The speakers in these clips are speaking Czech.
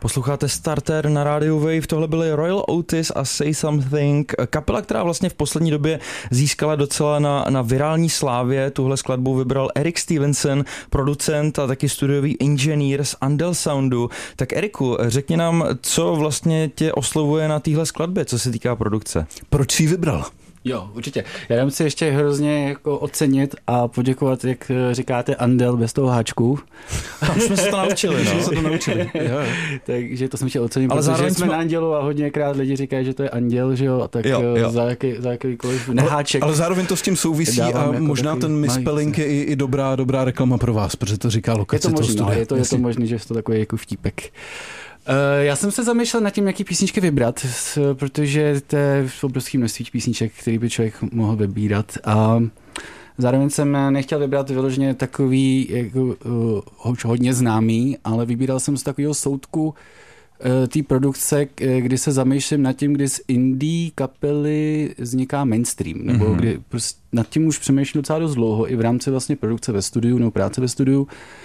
Posloucháte Starter na rádiu Wave, tohle byly Royal Otis a Say Something, kapela, která vlastně v poslední době získala docela na virální slávě. Tuhle skladbu vybral Eric Stevenson, producent a taky studiový inženýr z Andel Soundu. Tak Eriku, řekni nám, co vlastně tě oslovuje na téhle skladbě, co se týká produkce. Proč jsi ji vybral? Jo, určitě. Já chci ještě hrozně jako ocenit a poděkovat, jak říkáte, Andel bez toho háčku. Tam jsme se to naučili, no. Jsme se to naučili. Takže to jsem chtěl ocenit, ale protože jsme na Andělu a hodněkrát lidi říkají, že to je anděl, že jo, tak jo. Za jakýkoliv neháček. Ale zároveň to s tím souvisí a jako možná ten misspelling je i dobrá reklama pro vás, protože to říká lokace toho studia. Je to možný, že je to takový jako vtípek. Já jsem se zamýšlel nad tím, jaký písničky vybrat, protože to je obrovský množství písniček, který by člověk mohl vybírat, a zároveň jsem nechtěl vybrat vyloženě takový jako, hodně známý, ale vybíral jsem z takového soudku té produkce, kdy se zamýšlím nad tím, kdy z indie kapely vzniká mainstream, nebo kdy prostě nad tím už přemýšlím docela dost dlouho i v rámci vlastně produkce ve studiu nebo práce ve studiu.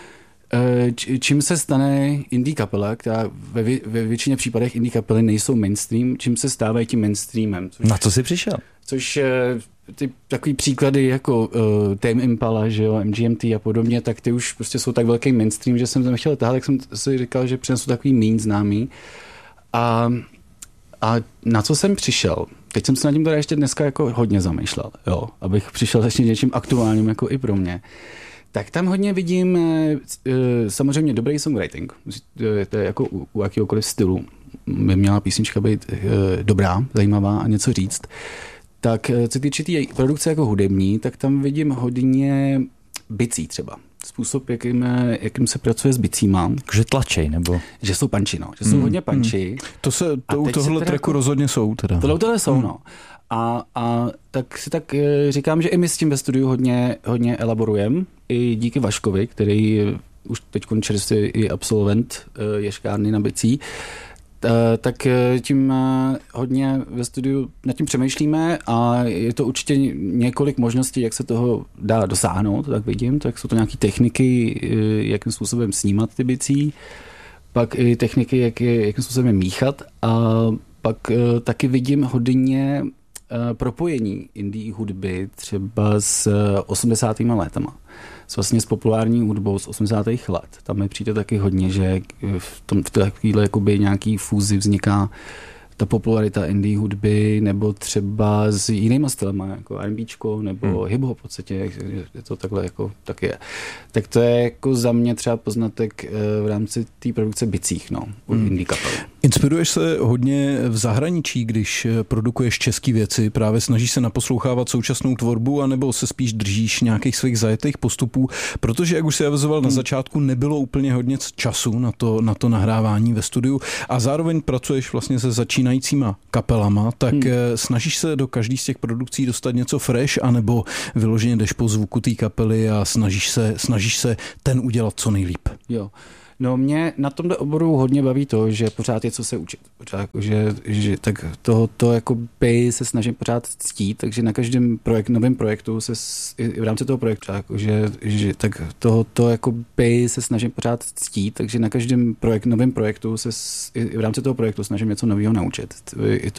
Čím se stane indie kapela, která ve většině případech indie kapely nejsou mainstream, čím se stávají tím mainstreamem. Na co jsi přišel? Což ty takový příklady jako Tame Impala, že jo, MGMT a podobně, tak ty už prostě jsou tak velký mainstream, že jsem tam chtěl tahat, tak jsem si říkal, že přinesu takový méně známý. A na co jsem přišel? Teď jsem se nad tím teda ještě dneska jako hodně zamýšlel, jo, abych přišel ještě něčím aktuálním jako i pro mě. Tak tam hodně vidím samozřejmě dobrý songwriting. To je jako u jakýhokoliv stylu. By měla písnička být dobrá, zajímavá a něco říct. Tak co týče té produkce jako hudební, tak tam vidím hodně bicí třeba. Způsob, jakým se pracuje s bicíma. Že tlačej, nebo? Že jsou punchi, no. Že jsou hodně punchi. To u tohohle tracku rozhodně jsou teda. Tohle jsou, no. A tak si tak říkám, že i my s tím ve studiu hodně elaborujeme. I díky Vaškovi, který už teď čerstvě i absolvent ješkárny na bicí, tak tím hodně ve studiu nad tím přemýšlíme a je to určitě několik možností, jak se toho dá dosáhnout, tak vidím. Tak jsou to nějaké techniky, jakým způsobem snímat ty bicí, pak i techniky, jakým způsobem míchat, a pak taky vidím hodně propojení indie hudby třeba s 80. letama. Vlastně s populární hudbou z 80. let. Tam mi přijde taky hodně, že v takovéhle jakoby nějaký fúzi vzniká ta popularita indie hudby, nebo třeba s jinýma stylema, jako R&Bčko, nebo hip-hop v podstatě, je to takhle jako tak je. Tak to je jako za mě třeba poznatek v rámci té produkce bicích, no, indie kapel. Inspiruješ se hodně v zahraničí, když produkuješ české věci, právě snažíš se naposlouchávat současnou tvorbu, anebo se spíš držíš nějakých svých zajetých postupů, protože, jak už si avizoval na začátku, nebylo úplně hodně času na to nahrávání ve studiu a zároveň pracuješ vlastně se začínajícíma kapelama, tak snažíš se do každý z těch produkcí dostat něco fresh, anebo vyloženě jdeš po zvuku té kapely a snažíš se ten udělat co nejlíp? Jo. No mě na tomto oboru hodně baví to, že pořád je co se učit. Pořád, že tak to jako by se snažím pořád ctít, takže na každém novém projektu se v rámci toho projektu, že tak to jako by se snažím pořád ctít, takže na každém novém projektu se v rámci toho projektu snažím něco nového naučit. Je to